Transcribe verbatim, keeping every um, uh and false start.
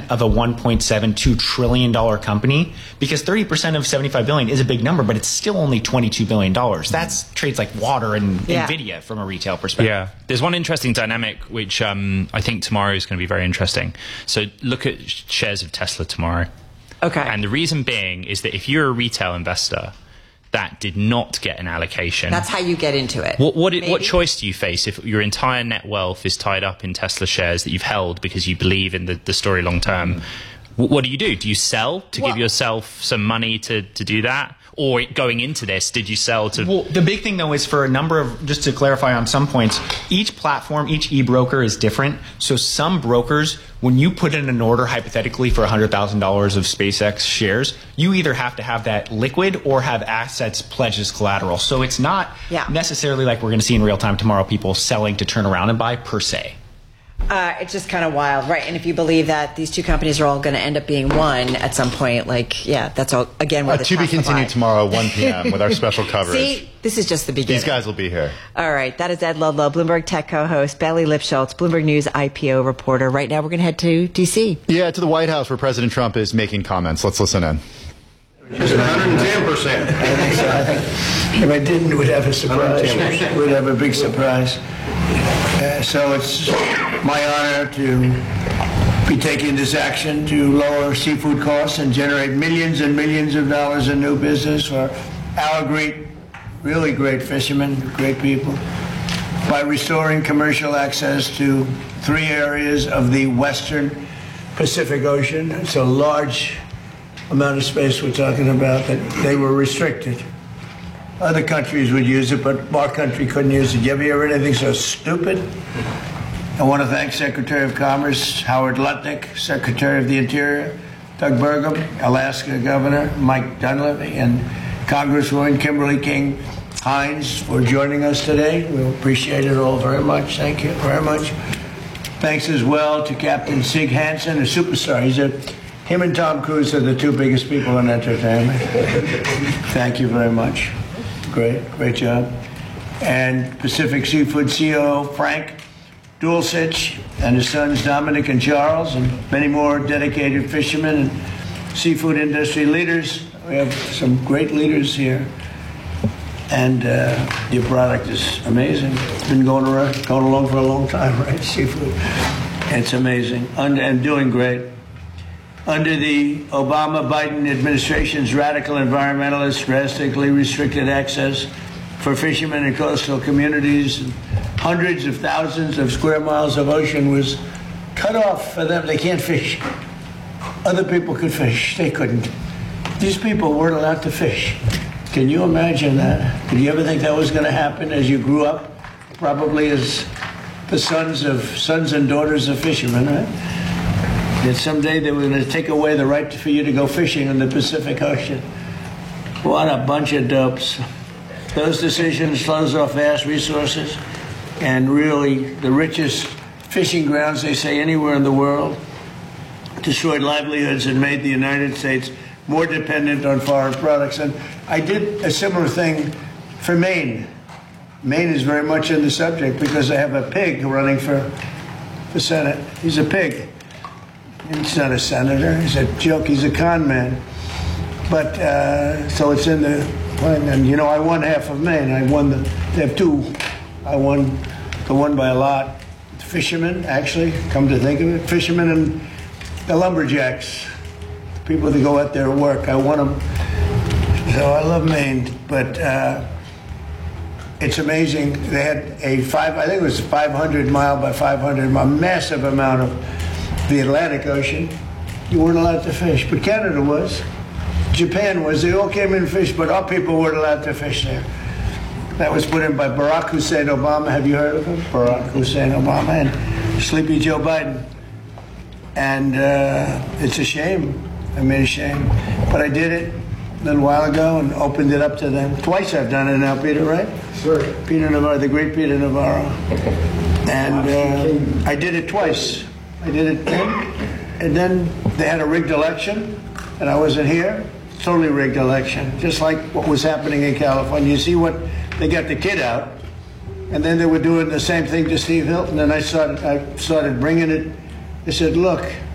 of a one point seven two trillion dollars company, because thirty percent of seventy-five billion dollars is a big number, but it's still only twenty-two billion dollars. That's trades like water and yeah. NVIDIA from a retail perspective. Yeah. There's one interesting dynamic, which um, I think tomorrow is going to be very interesting. So look at shares of Tesla tomorrow. Okay. And the reason being is that if you're a retail investor that did not get an allocation, that's how you get into it. What what, what choice do you face if your entire net wealth is tied up in Tesla shares that you've held because you believe in the, the story long term? Mm-hmm. What, what do you do? Do you sell to well, give yourself some money to, to do that? Or going into this, did you sell to... Well, the big thing, though, is for a number of... Just to clarify on some points, each platform, each e-broker is different. So some brokers, when you put in an order, hypothetically, for one hundred thousand dollars of SpaceX shares, you either have to have that liquid or have assets pledged as collateral. So it's not yeah. necessarily like we're going to see in real time tomorrow, people selling to turn around and buy, per se. Uh, it's just kind of wild, right? And if you believe that these two companies are all going to end up being one at some point, like, yeah, that's all, again, where uh, the to be continued lie. Tomorrow, one p.m. with our special coverage. See, this is just the beginning. These guys will be here. All right, that is Ed Ludlow, Bloomberg Tech co-host, Bailey Lipschultz, Bloomberg News I P O reporter. Right now, we're going to head to D C. Yeah, to the White House, where President Trump is making comments. Let's listen in. Just one hundred ten percent. I think so. I think if I didn't, we'd have a surprise. We'd have a big surprise. Uh, so it's my honor to be taking this action to lower seafood costs and generate millions and millions of dollars in new business for our great, really great fishermen, great people, by restoring commercial access to three areas of the western Pacific Ocean. It's a large amount of space we're talking about that they were restricted. Other countries would use it, but our country couldn't use it. You ever hear anything so stupid? I want to thank Secretary of Commerce Howard Lutnick, Secretary of the Interior Doug Burgum, Alaska Governor Mike Dunleavy, and Congresswoman Kimberly King Hines for joining us today. We appreciate it all very much. Thank you very much. Thanks as well to Captain Sig Hansen, a superstar. He's a Him and Tom Cruise are the two biggest people in entertainment. Thank you very much. Great, great job. And Pacific Seafood C E O Frank Dulcich and his sons Dominic and Charles, and many more dedicated fishermen and seafood industry leaders. We have some great leaders here. And uh, your product is amazing. It's been going around, going along for a long time, right? Seafood. It's amazing and, and doing great. Under the Obama-Biden administration's radical environmentalists drastically restricted access for fishermen in coastal communities. Hundreds of thousands of square miles of ocean was cut off for them. They can't fish. Other people could fish. They couldn't. These people weren't allowed to fish. Can you imagine that? Did you ever think that was going to happen as you grew up? Probably as the sons of sons and daughters of fishermen, right? That someday they were going to take away the right for you to go fishing in the Pacific Ocean. What a bunch of dopes. Those decisions close off vast resources and really the richest fishing grounds, they say, anywhere in the world, destroyed livelihoods and made the United States more dependent on foreign products. And I did a similar thing for Maine. Maine is very much in the subject because I have a pig running for the Senate. He's a pig. He's not a senator. He's a joke. He's a con man. But uh, so it's in the, and you know, I won half of Maine. I won the, they have two. I won the one by a lot. Fishermen, actually, come to think of it. Fishermen and the lumberjacks, people that go out there and work. I won them. So I love Maine. But uh, it's amazing. They had a five, I think it was five hundred mile by five hundred mile, massive amount of the Atlantic Ocean. You weren't allowed to fish, but Canada was. Japan was. They all came in and fished, but our people weren't allowed to fish there. That was put in by Barack Hussein Obama. Have you heard of him? Barack Hussein Obama and Sleepy Joe Biden. And uh, it's a shame. I made a shame. But I did it a little while ago and opened it up to them. Twice I've done it now, Peter, right? Sure. Peter Navarro, the great Peter Navarro. And uh, I did it twice. I did it then, and then they had a rigged election, and I wasn't here. Totally rigged election, just like what was happening in California. You see what, they got the kid out, and then they were doing the same thing to Steve Hilton, and I started, I started bringing it. I said, look,